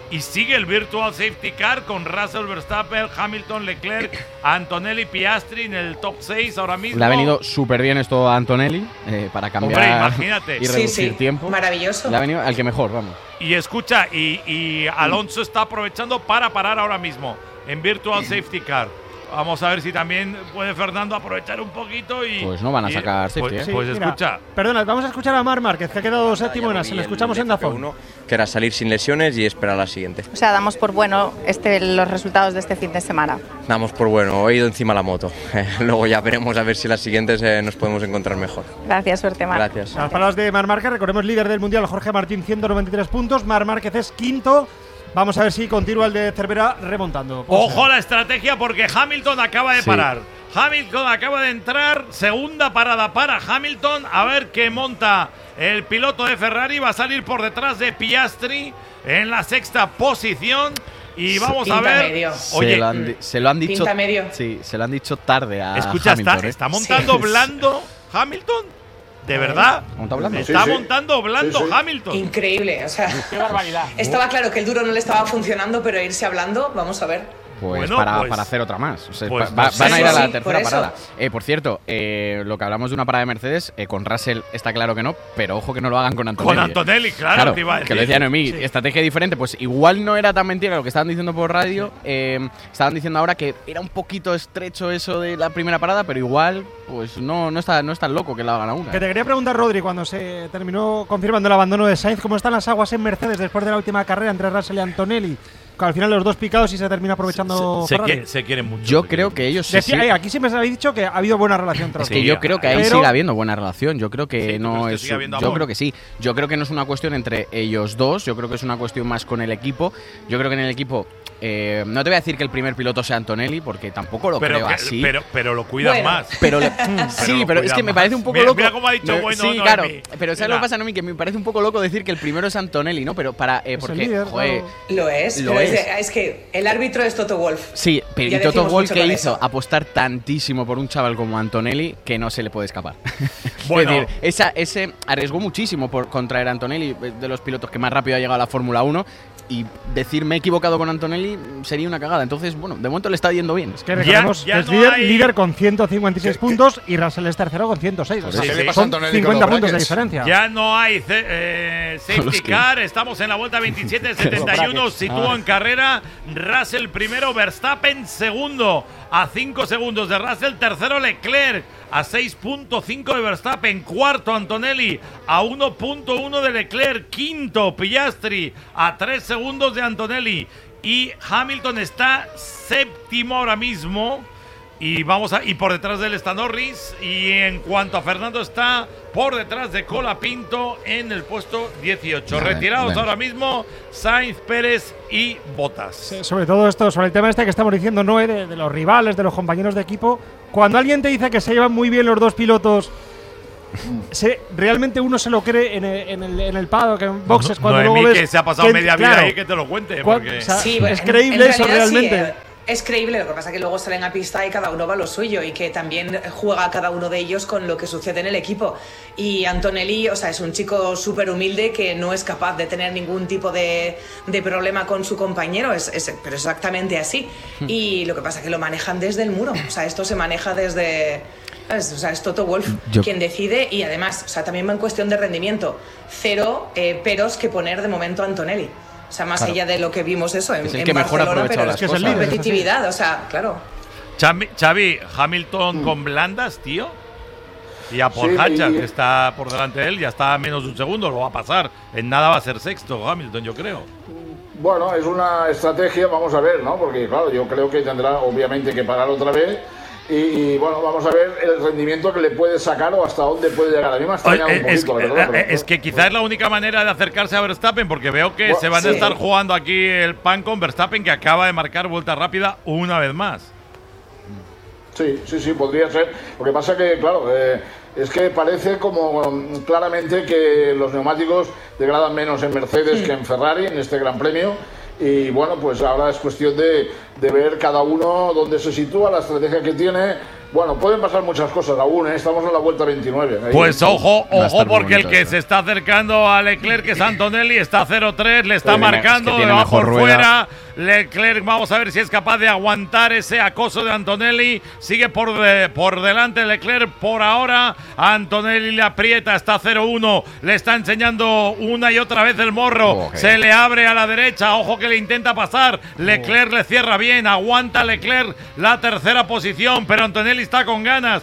Y sigue el Virtual Safety Car con Russell, Verstappen, Hamilton, Leclerc, Antonelli, Piastri en el top 6 ahora mismo. Le ha venido súper bien esto a Antonelli para cambiar. Hombre, imagínate. Y reducir tiempo. Maravilloso. Le ha venido al que mejor, vamos. Y escucha, y Alonso está aprovechando para parar ahora mismo en Virtual Safety Car. Vamos a ver si también puede Fernando aprovechar un poquito y… Pues no van a sacar safety, Sí, pues mira, escucha. Perdona, vamos a escuchar a Marc Márquez, que ha quedado séptimo en Asen. Le escuchamos en Dazón. Que era salir sin lesiones y esperar a la siguiente. O sea, damos por bueno los resultados de este fin de semana. Damos por bueno, he ido encima la moto. Luego ya veremos a ver si las siguientes nos podemos encontrar mejor. Gracias, suerte, Marc. Gracias. Las palabras de Marc Márquez, recordemos líder del Mundial, Jorge Martín, 193 puntos. Marc Márquez es quinto. Vamos a ver si continúa el de Cervera remontando. Ojo la estrategia porque Hamilton acaba de parar. Hamilton acaba de entrar, segunda parada para Hamilton. A ver qué monta el piloto de Ferrari. Va a salir por detrás de Piastri en la sexta posición. Y vamos a ver. Medio. Oye, se lo han dicho. Pinta medio. Sí, se lo han dicho tarde a escucha, Hamilton. está montando blando Hamilton. ¿De verdad? Está montando blando Hamilton. Increíble, o sea, qué barbaridad. Estaba claro que el duro no le estaba funcionando, pero irse hablando, vamos a ver. Pues, Bueno, para hacer otra más. O sea, pues van a ir a la sí, tercera por eso. parada. Por cierto, lo que hablamos de una parada de Mercedes, con Russell está claro que no, pero ojo que no lo hagan con Antonelli. Con Antonelli, claro, te iba a decir. Que lo decía Noemí, estrategia diferente. Pues igual no era tan mentira lo que estaban diciendo por radio. Estaban diciendo ahora que era un poquito estrecho eso de la primera parada, pero igual pues no es tan loco que la hagan a una. Que te quería preguntar, Rodri, cuando se terminó confirmando el abandono de Sainz, ¿cómo están las aguas en Mercedes después de la última carrera entre Russell y Antonelli? Al final los dos picados y se termina aprovechando Ferrari. Se quieren mucho. Yo creo que ellos Decía, aquí siempre se habéis dicho que ha habido buena relación. Es que yo creo que ahí sigue habiendo buena relación. Yo creo que no es. Yo creo que sí. Yo creo que no es una cuestión entre ellos dos. Yo creo que es una cuestión más con el equipo. Yo creo que en el equipo. No te voy a decir que el primer piloto sea Antonelli, porque tampoco lo creo así. Pero lo cuidas más. Pero es que me parece un poco loco. Mira cómo ha dicho sí, claro. Pero ¿sabes lo que pasa, Noemí? Que me parece un poco loco decir que el primero es Antonelli, ¿no? Pero para. Porque, líder, joder. Lo es. Es que el árbitro es Toto Wolff. Sí, pero Ya y Toto decimos Wolff mucho que con hizo eso. apostar tantísimo por un chaval como Antonelli que no se le puede escapar. Bueno. Es decir, ese arriesgó muchísimo por contraer a Antonelli, de los pilotos que más rápido ha llegado a la Fórmula 1. Y decir me he equivocado con Antonelli sería una cagada. Entonces, bueno, de momento le está yendo bien. Es que recordemos que es líder con 156 puntos y Russell es tercero con 106. O sea, son 50 puntos de diferencia. Ya no hay safety car. Estamos en la vuelta 27-71. Sitúa en carrera Russell primero, Verstappen segundo. A 5 segundos de Russell. Tercero Leclerc. A 6.5 de Verstappen. Cuarto Antonelli. A 1.1 de Leclerc. Quinto Piastri. A 3 segundos de Antonelli. Y Hamilton está séptimo ahora mismo. Y por detrás de él está Norris. Y en cuanto a Fernando, está por detrás de Colapinto en el puesto 18. Retirados ahora mismo Sainz, Pérez y Bottas. Sí, sobre todo esto, sobre el tema este que estamos diciendo, Noé, de los rivales, de los compañeros de equipo. Cuando alguien te dice que se llevan muy bien los dos pilotos, realmente uno se lo cree en el paddock, en boxes, cuando luego ves que se ha pasado media vida ahí, que te lo cuente. Porque… O sea, es creíble eso realmente. Es creíble, lo que pasa es que luego salen a pista y cada uno va a lo suyo y que también juega cada uno de ellos con lo que sucede en el equipo. Y Antonelli, o sea, es un chico súper humilde que no es capaz de tener ningún tipo de problema con su compañero, pero exactamente así. Y lo que pasa es que lo manejan desde el muro, o sea, esto se maneja desde… O sea, es Toto Wolff quien decide y además, o sea, también va en cuestión de rendimiento. Cero peros que poner de momento a Antonelli. O sea, más allá de lo que vimos eso en Barcelona, pero es que es competitividad, o sea, claro. Xavi, Hamilton con blandas, tío. Y a Paul Hutchins, que está por delante de él, ya está a menos de un segundo, lo va a pasar. En nada va a ser sexto Hamilton, yo creo. Bueno, es una estrategia, vamos a ver, ¿no? Porque, claro, yo creo que tendrá obviamente que parar otra vez. Y bueno, vamos a ver el rendimiento que le puede sacar o hasta dónde puede llegar. A mí me ha extrañado un poquito, la verdad. Es que quizás es la única manera de acercarse a Verstappen, porque veo que se van a estar jugando aquí el pan con Verstappen, que acaba de marcar vuelta rápida una vez más. Sí, podría ser. Lo que pasa que, claro, es que parece como claramente que los neumáticos degradan menos en Mercedes que en Ferrari, en este Gran Premio. Y bueno, pues ahora es cuestión de ver cada uno dónde se sitúa, la estrategia que tiene. Bueno, pueden pasar muchas cosas aún, ¿eh? Estamos en la vuelta 29. Ahí. Pues ojo, porque el que se está acercando a Leclerc, que es Antonelli, está 0-3, le está marcando, le va por fuera. Leclerc, vamos a ver si es capaz de aguantar ese acoso de Antonelli. Sigue por delante Leclerc por ahora. Antonelli le aprieta, está 0-1. Le está enseñando una y otra vez el morro. Se le abre a la derecha. Ojo que le intenta pasar. Leclerc le cierra bien. Aguanta Leclerc la tercera posición. Pero Antonelli está con ganas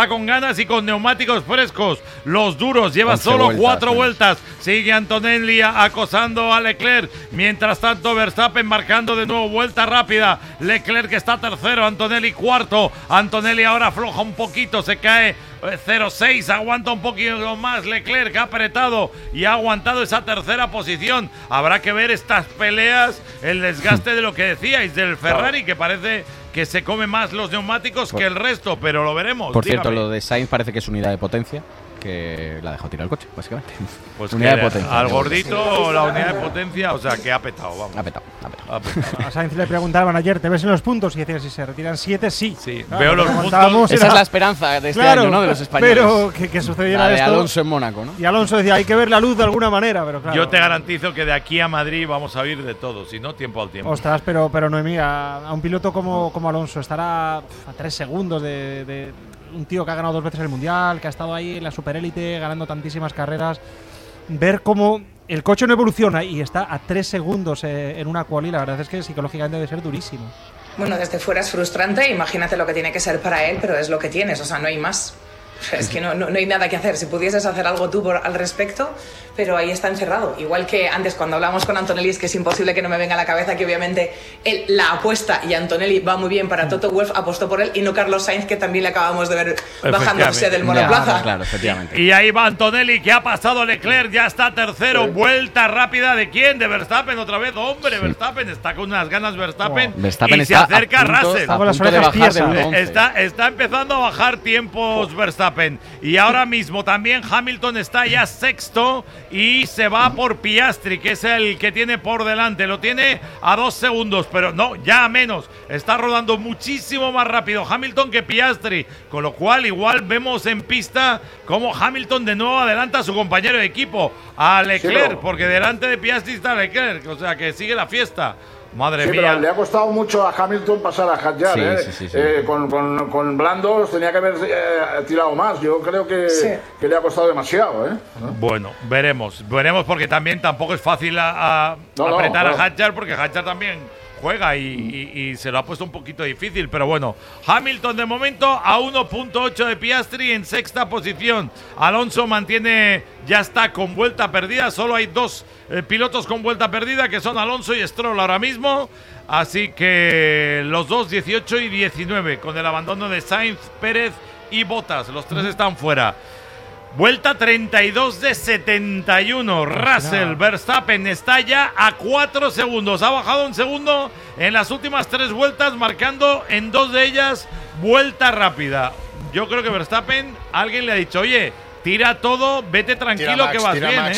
y con neumáticos frescos. Los duros, lleva solo 4 vueltas. Sigue Antonelli acosando a Leclerc. Mientras tanto, Verstappen marcando de nuevo vuelta rápida. Leclerc que está tercero, Antonelli cuarto. Antonelli ahora afloja un poquito, se cae 0-6, aguanta un poquito más. Leclerc ha apretado y ha aguantado esa tercera posición. Habrá que ver estas peleas, el desgaste de lo que decíais del Ferrari, que parece que se come más los neumáticos que el resto, pero lo veremos. Por cierto, lo de Sainz parece que es unidad de potencia, que la dejó tirar el coche, básicamente. Pues unidad de potencia. Al gordito la unidad de potencia, o sea, que ha petado, vamos. Ha petado. A Sainz le preguntaban ayer, ¿te ves en los puntos? Y decía, si se retiran 7, sí. Claro, veo los puntos. Esa es la esperanza de este año, ¿no? De los españoles. Pero que sucediera de esto. Alonso en Mónaco, ¿no? Y Alonso decía, hay que ver la luz de alguna manera, pero claro. Yo te garantizo que de aquí a Madrid vamos a ir de todo, si no, tiempo al tiempo. Ostras, pero Noemí, a un piloto como Alonso estará a 3 segundos de un tío que ha ganado 2 veces el Mundial, que ha estado ahí en la superélite ganando tantísimas carreras. Ver cómo el coche no evoluciona y está a 3 segundos en una quali, la verdad es que psicológicamente debe ser durísimo. Bueno, desde fuera es frustrante, imagínate lo que tiene que ser para él, pero es lo que tienes, o sea, no hay más. Es que no hay nada que hacer. Si pudieses hacer algo tú al respecto, pero ahí está encerrado. Igual que antes cuando hablamos con Antonelli, es que es imposible que no me venga a la cabeza que obviamente él la apuesta y Antonelli va muy bien para Toto Wolff, apostó por él y no Carlos Sainz, que también le acabamos de ver bajándose del monoplaza. Claro, efectivamente. Y ahí va Antonelli, que ha pasado Leclerc, ya está tercero. Vuelta rápida ¿de quién? De Verstappen otra vez. Hombre, Verstappen está con unas ganas Verstappen y se acerca Russell. Está empezando a bajar tiempos Verstappen. Y ahora mismo también Hamilton está ya sexto y se va por Piastri, que es el que tiene por delante. Lo tiene a 2 segundos, pero no, ya a menos. Está rodando muchísimo más rápido Hamilton que Piastri, con lo cual igual vemos en pista cómo Hamilton de nuevo adelanta a su compañero de equipo, a Leclerc, porque delante de Piastri está Leclerc, o sea que sigue la fiesta. Madre mía. Pero le ha costado mucho a Hamilton pasar a Hadjar, sí. Con blandos tenía que haber tirado más. Yo creo que le ha costado demasiado, Bueno, veremos porque también tampoco es fácil apretar a Hadjar, porque Hadjar también juega y se lo ha puesto un poquito difícil, pero bueno, Hamilton de momento a 1.8 de Piastri en sexta posición. Alonso ya está con vuelta perdida, solo hay 2 pilotos con vuelta perdida, que son Alonso y Stroll ahora mismo, así que los dos 18 y 19, con el abandono de Sainz, Pérez y Bottas, los 3 están fuera. Vuelta 32 de 71. Russell, Verstappen está ya a 4 segundos. Ha bajado 1 segundo en las últimas 3 vueltas, marcando en 2 de ellas vuelta rápida. Yo creo que Verstappen, alguien le ha dicho, oye, tira todo, vete tranquilo, que vas bien,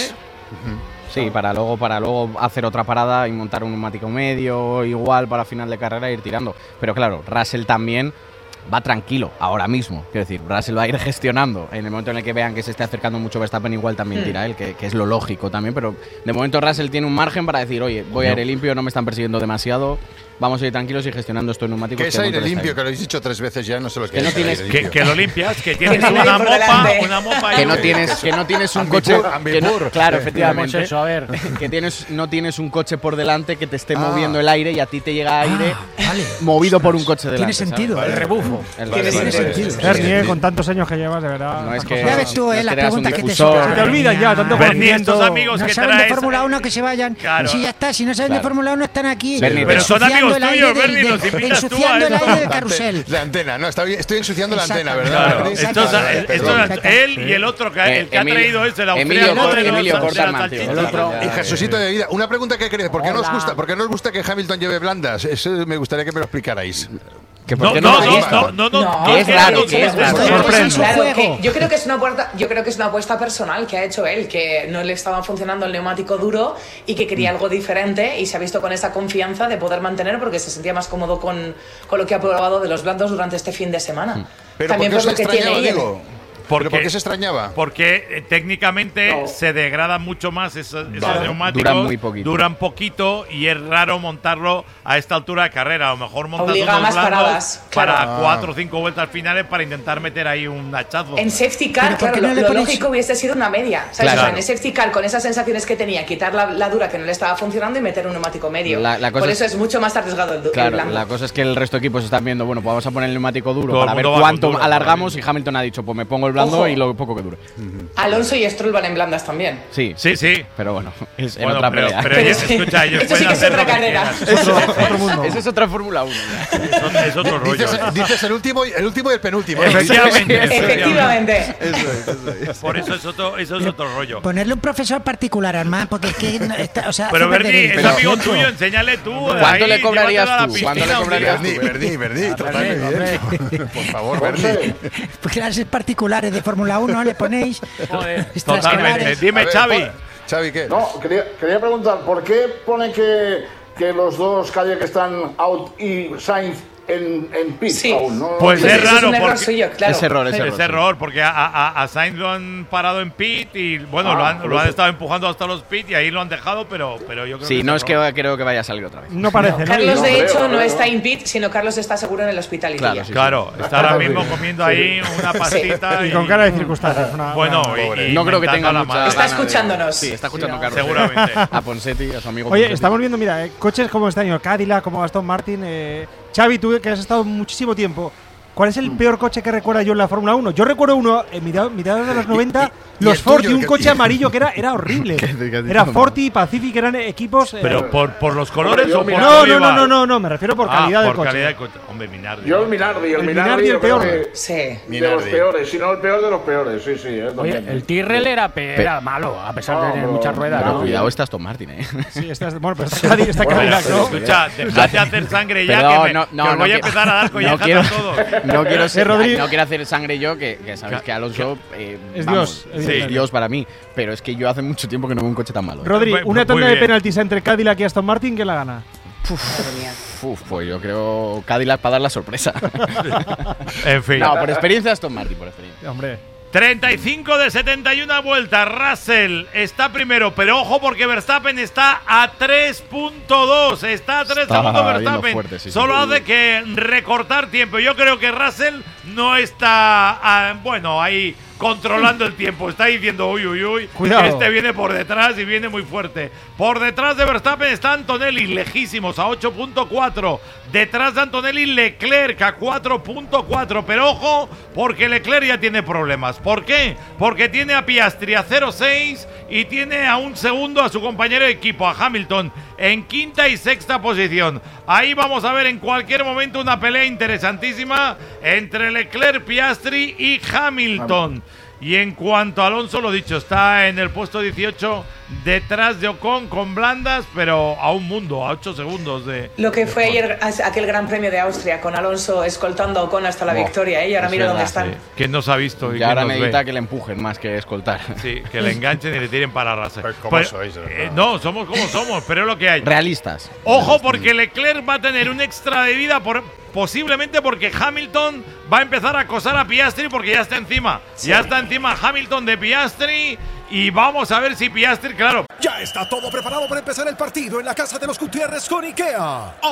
Sí, para luego hacer otra parada y montar un neumático medio, igual para final de carrera e ir tirando. Pero claro, Russell también va tranquilo ahora mismo. Quiero decir, Russell va a ir gestionando. En el momento en el que vean que se esté acercando mucho Verstappen, igual también tira él, que es lo lógico también. Pero de momento Russell tiene un margen para decir, oye, voy a aire limpio, no me están persiguiendo demasiado, vamos a ir tranquilos y gestionando estos neumáticos. ¿Qué es aire limpio? Que lo habéis dicho 3 veces ya, no sé lo que es. No tienes, que lo limpias, que tienes una mopa que no tienes un coche. Claro, efectivamente. Eso, a ver. Que no tienes un coche por delante que te esté moviendo el aire y a ti te llega aire movido por un coche delante. Tiene sentido, el rebufo. Tiene sentido. Bernie, con tantos años que llevas, de verdad. No es que. Ya ves tú, las preguntas que te Se te olvidan ya, tanto conocimiento. Amigos no que saben de Fórmula 1 que se vayan. Claro. Si ya está, si no saben de Fórmula 1 están aquí. Pero son amigos tuyos, Bernie, los invitas tú ensuciando el aire del carrusel. La antena, no, estoy ensuciando la antena, ¿verdad? Claro. Esto es él y el otro, el que ha traído es el austriaco. Emilio Cortarman, el otro. Y Jesucito de vida. Una pregunta que queréis, ¿por qué no os gusta que Hamilton lleve blandas? Eso me gustaría que me lo explicarais. Que por qué no lo has visto. No, que es raro, que es raro. Claro, que yo creo que es una apuesta personal que ha hecho él, que no le estaba funcionando el neumático duro y que quería algo diferente, y se ha visto con esa confianza de poder mantener porque se sentía más cómodo con lo que ha probado de los blandos durante este fin de semana. Pero también ¿por qué por lo que tiene digo? ¿Por qué se extrañaba? Porque técnicamente se degradan mucho más esos neumáticos. Duran muy poquito. Duran poquito y es raro montarlo a esta altura de carrera. A lo mejor montas Obliga a unos más blandos paradas, para 4 o 5 vueltas finales para intentar meter ahí un hachazo. En safety car, claro, lo lógico hubiese sido una media. ¿Sabes? Claro. O sea, en el safety car, con esas sensaciones que tenía, quitar la dura que no le estaba funcionando y meter un neumático medio. Por eso es mucho más arriesgado el blanco. La cosa es que el resto de equipos están viendo, bueno, pues vamos a poner el neumático duro Todo para ver cuánto alargamos, y Hamilton ha dicho, pues me pongo el blando y lo poco que dure. Alonso y Stroll van en blandas también. Sí. Pero bueno, es en bueno, otra pero, pelea. Pero escucha, ellos Esto sí pueden que es hacer otra lo que carrera. quieran. Otro mundo. Eso es otra Fórmula 1. Es otro rollo. Dices el último y el penúltimo. Efectivamente. Eso es. Por eso eso es otro rollo. Ponerle un profesor particular, Armand, porque es que Pero Berni, es amigo tuyo, enséñale tú. ¿Cuánto le cobrarías tú? ¿Cuánto le cobrarías tú? Berni, totalmente bien. Por favor, Berni. Pues clases particulares de Fórmula 1 le ponéis. Totalmente. Dime, Xavi. Xavi, ¿qué? No, quería preguntar, ¿por qué pone que los dos Cadillac están out y Sainz en pit aún? ¿No? Pues es raro, es un error porque suyo, claro. Es error, porque a Sainz lo han parado en pit y bueno, lo han estado empujando hasta los pit y ahí lo han dejado, pero yo creo que sí, no es que creo que vaya a salir otra vez. No parece, ¿no? Carlos, de hecho, no está en pit, sino Carlos está seguro en el hospital. Claro, está ahora mismo comiendo ahí una pastita y con cara de circunstancias. No creo que tenga mucha. Está escuchándonos. Sí, está escuchando a Carlos. Seguramente. A Ponseti, a su amigo. Oye, estamos viendo, mira, coches como este año, Cadillac, como Aston Martin. Xavi, tú que has estado muchísimo tiempo, ¿cuál es el peor coche que recuerda yo en la Fórmula 1? Yo recuerdo uno en mediados de los 90, los Forti, un coche amarillo que era horrible. Era Forti y Pacific, eran equipos. ¿Pero por los colores o por No, me refiero por calidad del coche. Calidad de coche. Hombre, Minardi. Yo el Minardi el peor. Sí. De los peores, si no el peor de los peores, sí. Oye, el Tyrrell era malo, a pesar de tener muchas ruedas. Pero cuidado, está Aston Martin, Sí, bueno, pero está Cadillac, ¿no? Escucha, dejad de hacer sangre ya, que os voy a empezar a dar collazos a todos. No quiero hacer sangre yo, que sabéis que Alonso es Dios. Es Dios para mí, pero es que yo hace mucho tiempo que no veo un coche tan malo. Rodri, una tanda de penaltis entre Cadillac y Aston Martin, ¿quién la gana? Pues yo creo Cadillac para dar la sorpresa. En fin. No, por experiencia Aston Martin, por experiencia. Hombre. 35 de 71 vueltas. Russell está primero, pero ojo porque Verstappen está a 3.2. Está a 3 segundos Verstappen. Fuerte, sí, Solo hace que recortar tiempo. Yo creo que Russell no está, ahí controlando el tiempo. Está diciendo, uy, cuidado. Este viene por detrás y viene muy fuerte. Por detrás de Verstappen está Antonelli, lejísimos, a 8.4. Detrás de Antonelli, Leclerc a 4.4. Pero ojo, porque Leclerc ya tiene problemas. ¿Por qué? Porque tiene a Piastri a 0.6 y tiene a un segundo a su compañero de equipo, a Hamilton, en quinta y sexta posición. Ahí vamos a ver en cualquier momento una pelea interesantísima entre Leclerc, Piastri y Hamilton. Y en cuanto a Alonso, lo dicho, está en el puesto 18 detrás de Ocon con blandas, pero a un mundo, a 8 segundos de... Lo que fue ayer aquel Gran Premio de Austria, con Alonso escoltando a Ocon hasta la victoria, y ahora mira dónde están. Sí. ¿Quién nos ha visto? Y ahora necesita que le empujen más que escoltar. Sí, que le enganchen y le tiren para Russell. ¿Cómo sois? No, somos como somos, pero es lo que hay. Realistas. Ojo, porque Leclerc va a tener un extra de vida posiblemente porque Hamilton va a empezar a acosar a Piastri porque ya está encima. Sí. Ya está encima Hamilton de Piastri. Y vamos a ver si Piastri, claro. Ya está todo preparado para empezar el partido en la casa de los Gutiérrez con IKEA.